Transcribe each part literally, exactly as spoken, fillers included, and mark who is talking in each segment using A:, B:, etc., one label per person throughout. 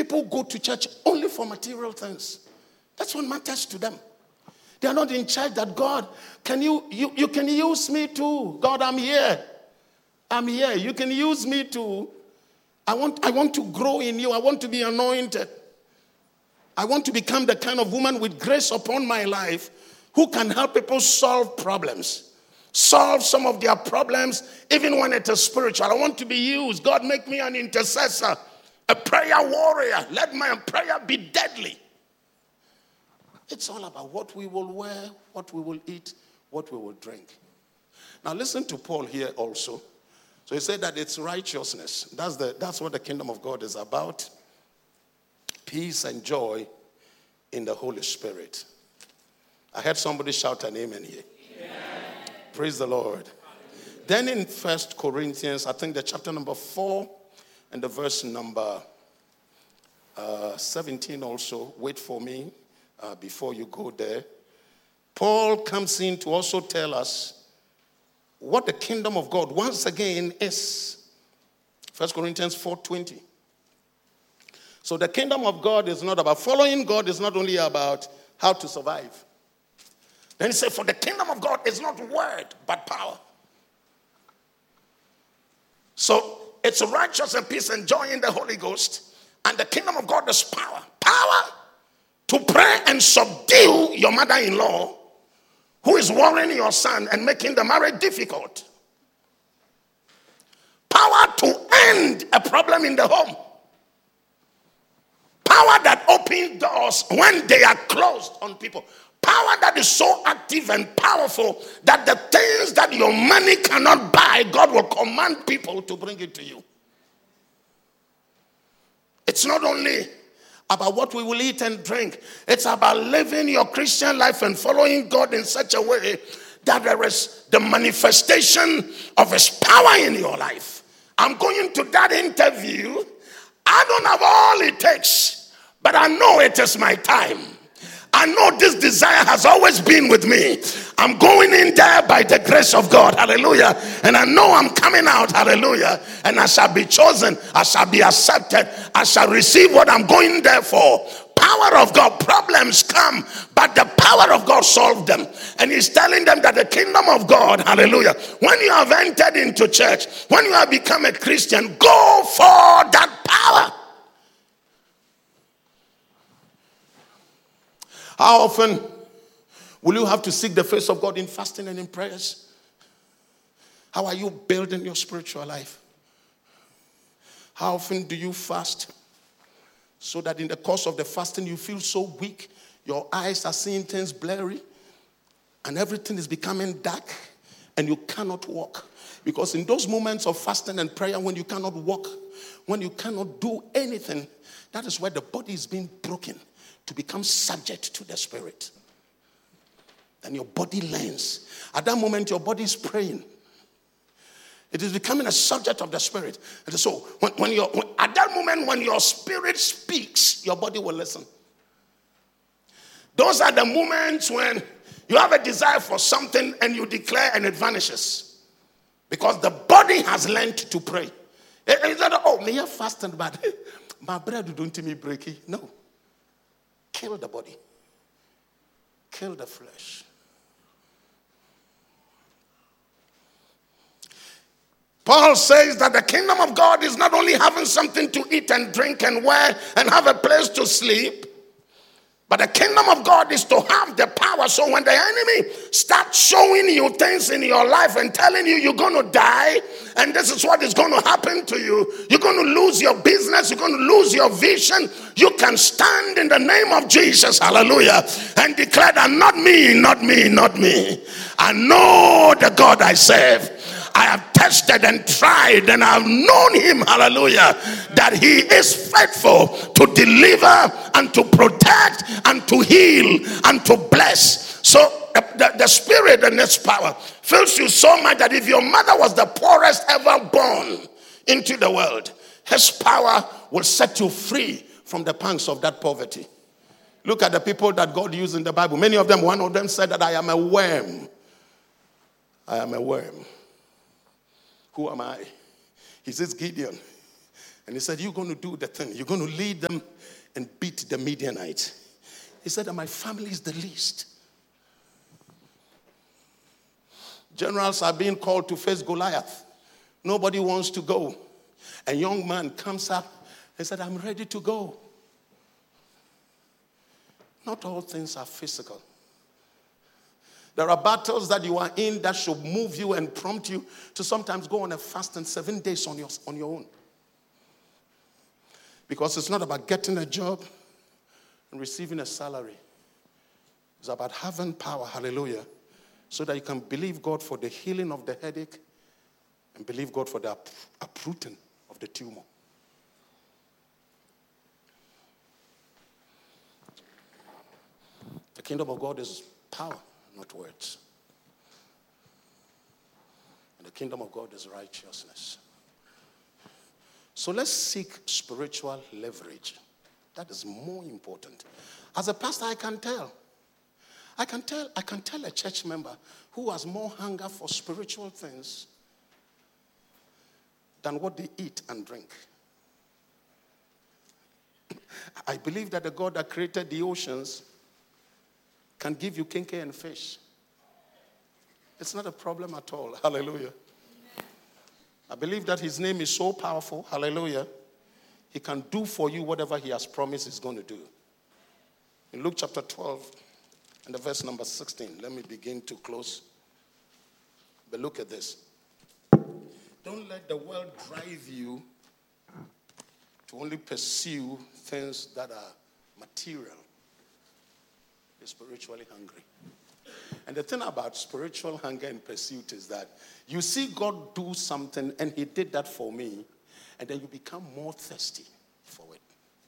A: people go to church only for material things. That's what matters to them. They are not in church that God, can you, you, you can use me too. God, I'm here. I'm here. You can use me too. I want, I want to grow in you. I want to be anointed. I want to become the kind of woman with grace upon my life who can help people solve problems. Solve some of their problems, even when it is spiritual. I want to be used. God, make me an intercessor, a prayer warrior. Let my prayer be deadly. It's all about what we will wear, what we will eat, what we will drink. Now listen to Paul here also. So he said that it's righteousness. That's the that's what the kingdom of God is about. Peace and joy in the Holy Spirit. I heard somebody shout an amen here. Amen. Praise the Lord. Then in First Corinthians, I think the chapter number four and the verse number uh, seventeen also. Wait for me uh, before you go there. Paul comes in to also tell us what the kingdom of God once again is. First Corinthians four twenty. So the kingdom of God is not about following God, is not only about how to survive. Then he said, for the kingdom of God is not word, but power. So it's righteousness and peace and joy in the Holy Ghost. And the kingdom of God is power. Power to pray and subdue your mother-in-law who is worrying your son and making the marriage difficult. Power to end a problem in the home. Power that opens doors when they are closed on people. Power that is so active and powerful that the things that your money cannot buy, God will command people to bring it to you. It's not only about what we will eat and drink. It's about living your Christian life and following God in such a way that there is the manifestation of His power in your life. I'm going to that interview. I don't have all it takes, but I know it is my time. I know this desire has always been with me. I'm going in there by the grace of God. Hallelujah. And I know I'm coming out. Hallelujah. And I shall be chosen. I shall be accepted. I shall receive what I'm going there for. Power of God. Problems come, but the power of God solved them. And He's telling them that the kingdom of God, hallelujah, when you have entered into church, when you have become a Christian, go for that power. How often will you have to seek the face of God in fasting and in prayers? How are you building your spiritual life? How often do you fast so that in the course of the fasting you feel so weak, your eyes are seeing things blurry, and everything is becoming dark, and you cannot walk? Because in those moments of fasting and prayer, when you cannot walk, when you cannot do anything, that is where the body is being broken to become subject to the Spirit. Then your body learns. At that moment, your body is praying. It is becoming a subject of the Spirit. And so, when, when you're, when, at that moment, when your spirit speaks, your body will listen. Those are the moments when you have a desire for something and you declare and it vanishes. Because the body has learned to pray. It's not, oh, me have fasted, but my bread don't me break it. No. Kill the body. Kill the flesh. Paul says that the kingdom of God is not only having something to eat and drink and wear and have a place to sleep, but the kingdom of God is to have the power. So when the enemy starts showing you things in your life and telling you you're going to die and this is what is going to happen to you, you're going to lose your business, you're going to lose your vision, you can stand in the name of Jesus, hallelujah, and declare that not me, not me, not me. I know the God I serve. I have tested and tried and I have known Him, hallelujah, that He is faithful to deliver and to protect and to heal and to bless. So the, the Spirit and its power fills you so much that if your mother was the poorest ever born into the world, His power will set you free from the pangs of that poverty. Look at the people that God used in the Bible. Many of them, one of them said that I am a worm. I am a worm. Who am I? He says Gideon. And he said, you're going to do the thing. You're going to lead them and beat the Midianites. He said that my family is the least. Generals are being called to face Goliath. Nobody wants to go. A young man comes up and said, I'm ready to go. Not all things are physical. There are battles that you are in that should move you and prompt you to sometimes go on a fast and seven days on your, on your own. Because it's not about getting a job and receiving a salary. It's about having power, hallelujah, so that you can believe God for the healing of the headache and believe God for the uprooting of the tumor. The kingdom of God is power, not words. And the kingdom of God is righteousness. So let's seek spiritual leverage. That is more important. As a pastor, I can tell. I can tell, I can tell a church member who has more hunger for spiritual things than what they eat and drink. I believe that the God that created the oceans can give you kinky and fish. It's not a problem at all. Hallelujah. I believe that his name is so powerful. Hallelujah. He can do for you whatever he has promised he's going to do. In Luke chapter twelve and the verse number sixteen, let me begin to close. But look at this. Don't let the world drive you to only pursue things that are material. Be spiritually hungry. And the thing about spiritual hunger and pursuit is that you see God do something and he did that for me, and then you become more thirsty for it.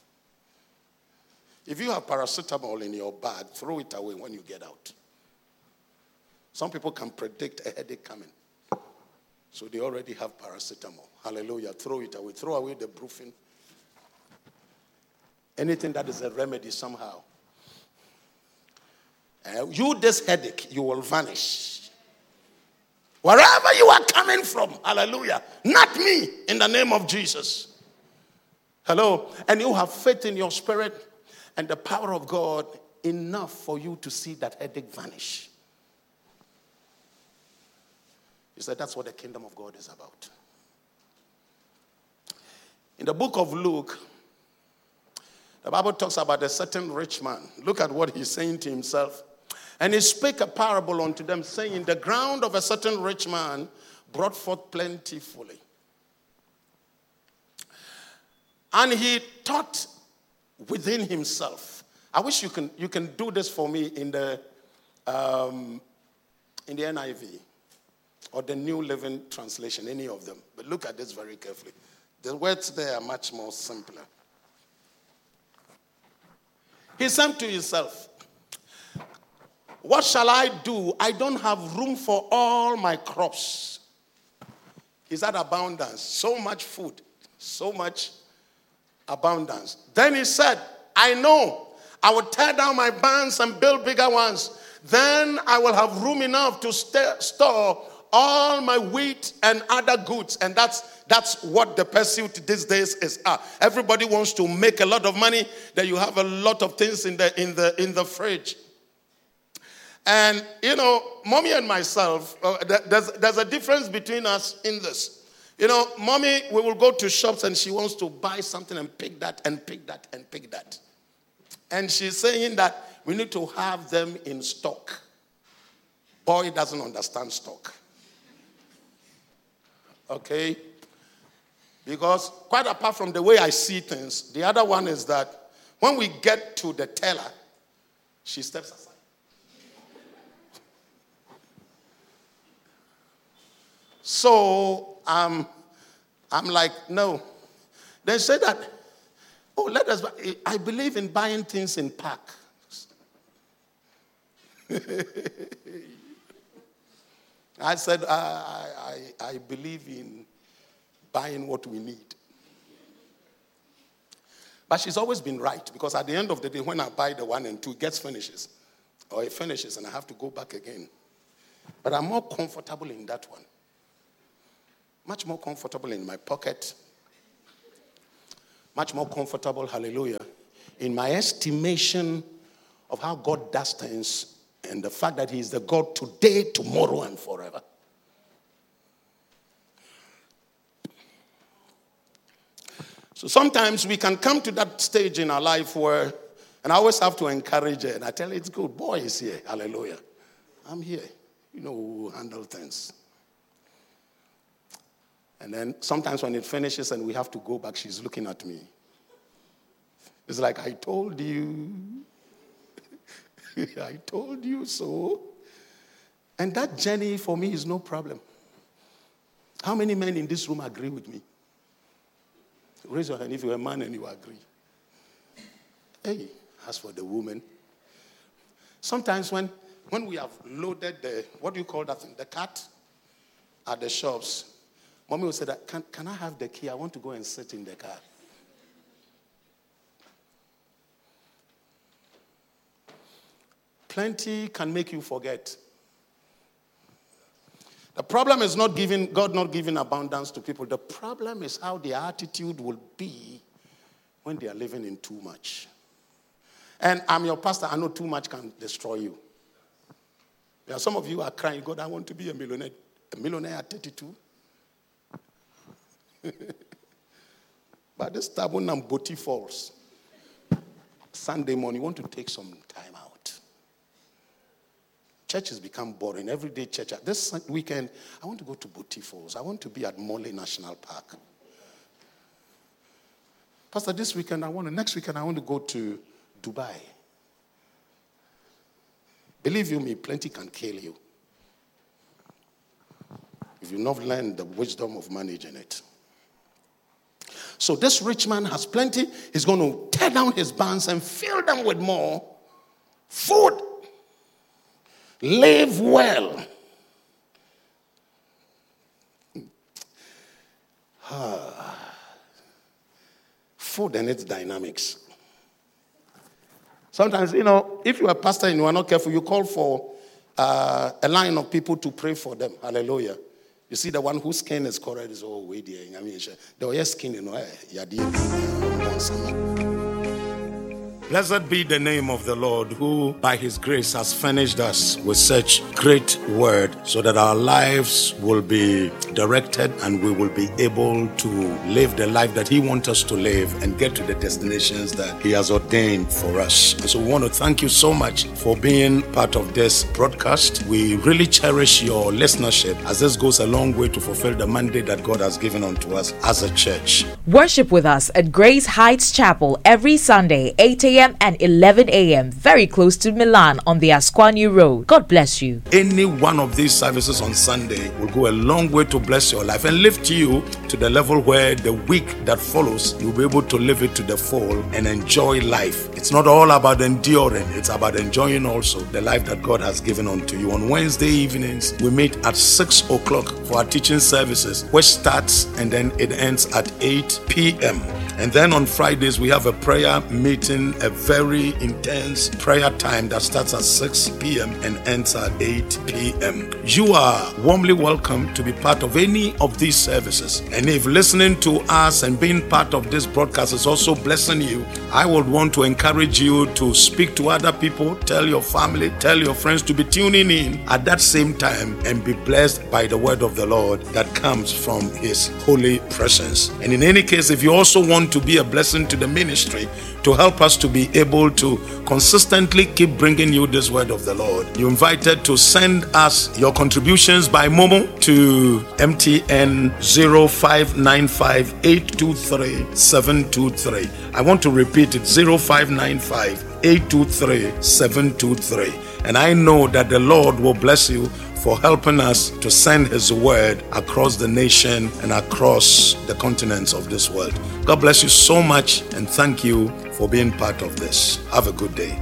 A: If you have paracetamol in your bag, throw it away when you get out. Some people can predict a headache coming. So they already have paracetamol. Hallelujah. Throw it away. Throw away the brufen. Anything that is a remedy somehow. Uh, you, this headache, you will vanish. Wherever you are coming from, hallelujah, not me, in the name of Jesus. Hello? And you have faith in your spirit and the power of God enough for you to see that headache vanish. He said that's what the kingdom of God is about. In the book of Luke, the Bible talks about a certain rich man. Look at what he's saying to himself. And he spake a parable unto them, saying, the ground of a certain rich man brought forth plentifully. And he thought within himself. I wish you can you can do this for me in the um, in the N I V or the New Living Translation, any of them. But look at this very carefully. The words there are much more simpler. He said to himself, what shall I do? I don't have room for all my crops. He's at abundance. So much food. So much abundance. Then he said, I know. I will tear down my barns and build bigger ones. Then I will have room enough to st- store all my wheat and other goods. And that's that's what the pursuit these days is. Uh, everybody wants to make a lot of money. That you have a lot of things in the in the in the fridge. And, you know, mommy and myself, uh, there's, there's a difference between us in this. You know, mommy, we will go to shops and she wants to buy something and pick that and pick that and pick that. And she's saying that we need to have them in stock. Boy doesn't understand stock. Okay? Because quite apart from the way I see things, the other one is that when we get to the teller, she steps aside. So um, I'm like, no. They say that, oh, let us buy. I believe in buying things in packs. I said, I, I, I believe in buying what we need. But she's always been right, because at the end of the day, when I buy the one and two, it gets finishes. Or it finishes and I have to go back again. But I'm more comfortable in that one. Much more comfortable in my pocket. much more comfortable, hallelujah, in my estimation of how God does things and the fact that he is the God today, tomorrow, and forever. So sometimes we can come to that stage in our life where, and I always have to encourage her, and I tell her, it's good, boy is here, hallelujah. I'm here, you know, we'll handle things. And then sometimes when it finishes and we have to go back, she's looking at me. It's like, I told you. I told you so. And that journey for me is no problem. How many men in this room agree with me? Raise your hand if you're a man and you agree. Hey, as for the woman, sometimes when, when we have loaded the, what do you call that thing, the cart at the shops, Mommy will say that, can, can I have the key? I want to go and sit in the car. Plenty can make you forget. The problem is not giving, God not giving abundance to people. The problem is how their attitude will be when they are living in too much. And I'm your pastor. I know too much can destroy you. There are some of you are crying, God, I want to be a millionaire. A millionaire at thirty-two. But this Tabun and Boti Falls, Sunday morning, you want to take some time out. Church has become boring. Every day church. This weekend, I want to go to Boti Falls. I want to be at Mole National Park. Pastor, this weekend, I want to, next weekend, I want to go to Dubai. Believe you me, plenty can kill you if you've not learned the wisdom of managing it. So this rich man has plenty. He's going to tear down his barns and fill them with more food. Live well. Food and its dynamics. Sometimes, you know, if you're a pastor and you are not careful, you call for uh, a line of people to pray for them. Hallelujah. You see the one whose skin is correct is all way there. I mean, the way skin, you know, blessed be the name of the Lord, who by his grace has furnished us with such great word, so that our lives will be directed and we will be able to live the life that he wants us to live and get to the destinations that he has ordained for us. And so we want to thank you so much for being part of this broadcast. We really cherish your listenership, as this goes a long way to fulfill the mandate that God has given unto us as a church.
B: Worship with us at Grace Heights Chapel every Sunday, eight a.m. and eleven a.m. very close to Milan on the Asquanu Road. God bless you.
A: Any one of these services on Sunday will go a long way to bless your life and lift you to the level where the week that follows, you'll be able to live it to the full and enjoy life. It's not all about enduring, it's about enjoying also the life that God has given unto you. On Wednesday evenings, we meet at six o'clock for our teaching services, which starts and then it ends at eight p.m. And then on Fridays, we have a prayer meeting, a very intense prayer time that starts at six p.m. and ends at eight p.m. You are warmly welcome to be part of any of these services. And if listening to us and being part of this broadcast is also blessing you, I would want to encourage you to speak to other people, tell your family, tell your friends to be tuning in at that same time and be blessed by the word of the Lord that comes from his holy presence. And in any case, if you also want to be a blessing to the ministry, to help us to be able to consistently keep bringing you this word of the Lord, you're invited to send us your contributions by Momo to M T N zero five nine five eight two three seven two three. I want to repeat it, zero five nine five eight two three seven two three. And I know that the Lord will bless you for helping us to send his word across the nation and across the continents of this world. God bless you so much, and thank you for being part of this. Have a good day.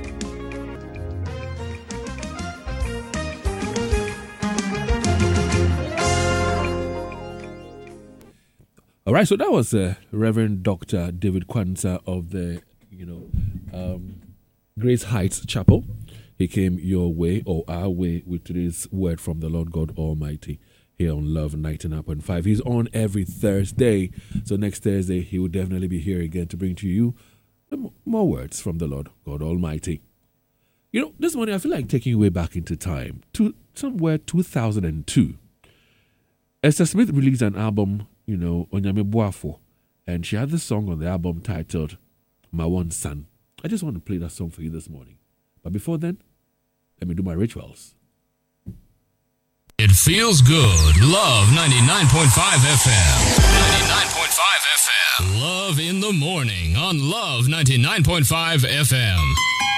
C: All right, so that was uh, Reverend Doctor David Kwanzaa of the, you know, um, Grace Heights Chapel. He came your way or our way with today's word from the Lord God Almighty. here on Love ninety-nine point five. He's on every Thursday. So next Thursday, he will definitely be here again to bring to you more words from the Lord God Almighty. You know, this morning I feel like taking you way back into time to somewhere two thousand two. Esther Smith released an album, you know, Onyame Boafo, and she had this song on the album titled My One Son. I just want to play that song for you this morning. But before then, let me do my rituals.
D: It feels good. Love ninety-nine point five F M. ninety-nine point five F M. Love in the morning on Love ninety-nine point five F M.